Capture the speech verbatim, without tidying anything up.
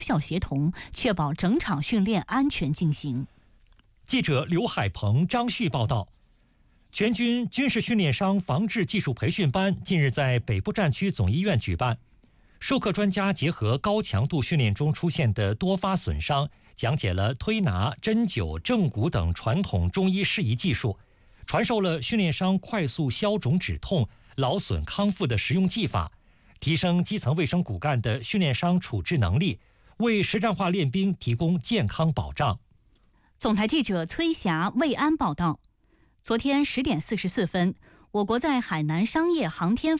效协同，确保整场训练安全进行。 记者刘海鹏、张旭报道。全军军事训练伤防治技术培训班近日在北部战区总医院举办，授课专家结合高强度训练中出现的多发损伤，讲解了推拿、针灸、正骨等传统中医适宜技术，传授了训练伤快速消肿止痛、劳损康复的实用技法，提升基层卫生骨干的训练伤处置能力，为实战化练兵提供健康保障。 总台记者崔霞、魏安报道。昨天十点四十四分，我国在海南商业航天